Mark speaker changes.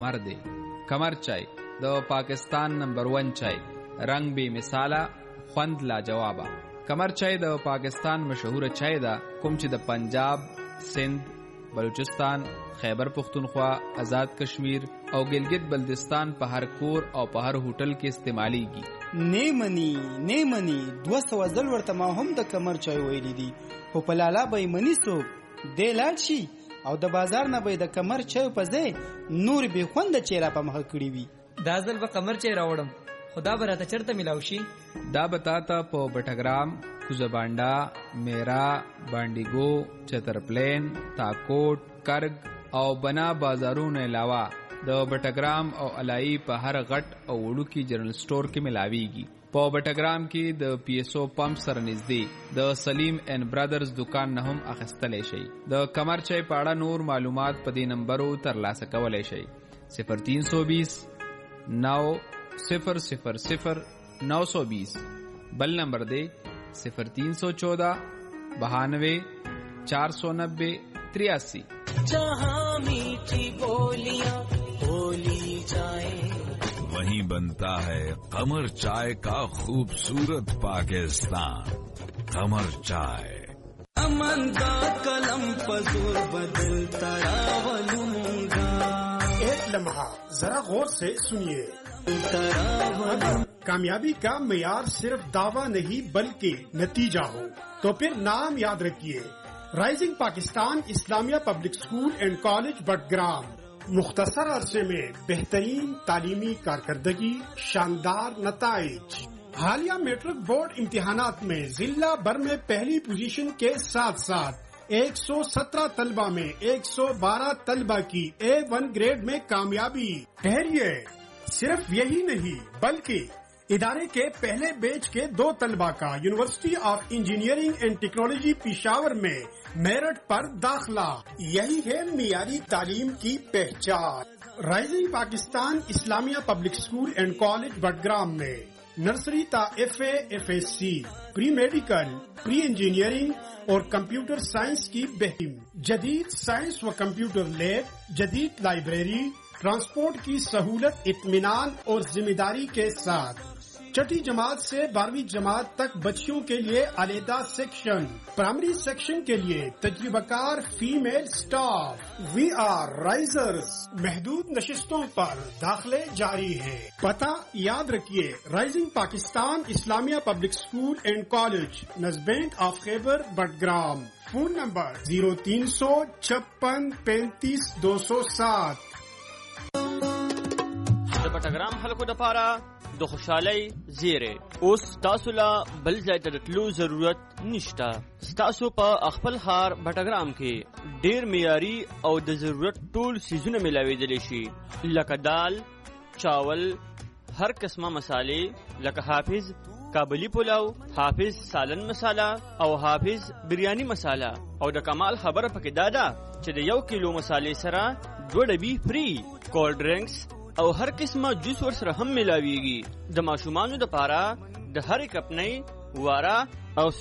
Speaker 1: مرده. کمر چای د پاکستان نمبر 1 چای، رنگ بے مثاله، خوند لاجوابه. کمر چای د پاکستان مشهور چای ده کوم چې د پنجاب، سندھ، بلوچستان، خیبر پختونخوا، آزاد کشمیر او گلگت بلتستان په هر کور او په هر هوټل کې استعمالیږي.
Speaker 2: نیمنی 200 ځل ورته ما هم د کمر چای ویلی دي، خو په لالا به منی څوک دی لاړ شي او د بازار نه به د کمر چای په ځای نور به خوند چیرې په مخ کړی وي.
Speaker 3: دا ځل به کمر چای راوړم، خدا به راته چرته ملاو شي.
Speaker 1: دا بتاتا په بټګرام، کوزبانډا، میرا، بانډیګو، چترپلین، تاکوټ، کرگ او بنا بازارونو علاوه د بټګرام او علای په هر غټ او وړوکی جنرل سٹور کې ملاویږي. په بټګرام کې د پی ایس او پمپ سره نږدې د سلیم اینڈ برادرز دکان نه هم اخیستلی شي. د کمر چای په اړه نور معلومات په دې نمبرو ترلاسه کولی شي: 0320 900 920. بل نمبر دے 0314 92 490 83.
Speaker 4: جہاں میٹھی بولیاں بولی جائیں
Speaker 5: وہیں بنتا ہے قمر چائے کا خوبصورت پاکستان. قمر چائے
Speaker 4: امن کا قلم پزور بدلتا راولوں گا.
Speaker 6: ایک لمحہ ذرا غور سے سنیے. کامیابی کا معیار صرف دعویٰ نہیں بلکہ نتیجہ ہو تو پھر نام یاد رکھیے، rising Pakistan Islamia public school and college Battagram. مختصر عرصے میں بہترین تعلیمی کارکردگی، شاندار نتائج. حالیہ میٹرک بورڈ امتحانات میں ضلع بھر میں پہلی پوزیشن کے ساتھ ساتھ 117 طلبہ میں 112 طلبہ کی A1 گریڈ میں کامیابی. ٹھہریے، صرف یہی نہیں بلکہ ادارے کے پہلے بیچ کے 2 طلبہ کا university of engineering and technology Peshawar میں میرٹ پر داخلہ. یہی ہے معیاری تعلیم کی پہچان. Rising Pakistan Islamia public school and college Battagram میں نرسری تا FA FSC، pre medical, pre engineering اور کمپیوٹر سائنس کی بہترین جدید سائنس و کمپیوٹر لیب، جدید لائبریری، ٹرانسپورٹ کی سہولت، اطمینان اور ذمہ داری کے ساتھ. چھٹی جماعت سے 12ویں جماعت تک بچیوں کے لیے علیحدہ سیکشن، پرائمری سیکشن کے لیے تجربہ کار female staff. We are Risers. محدود نشستوں پر داخلے جاری ہیں. پتہ یاد رکھیے، rising Pakistan Islamia public school and college, نزبینک of Khyber Battagram. Phone number 0356 35 207.
Speaker 7: د بټګرام خلکو دپاره د خوشحالۍ زیری. اوس تاسو لا بل ځای ته د تلو ضرورت نشته. ستاسو په خپل ښار بټګرام کې ډېر معیاري او د ضرورت ټول څیزونه میلاویدلی شي، لکه دال، چاول، هر قسمه مسالې لکه حافظ کابلی پلاو، حافظ سالن مساله او حافظ بریانی مساله. او د کمال خبره پکې دا ده چې د 1 کیلو مسالې سره 2 ډبي فری. کولډ ډرنکس او هر قسمه جوس ورسره هم ملاویږي. د ماشومانو دپاره د هرې کپنۍ، واره او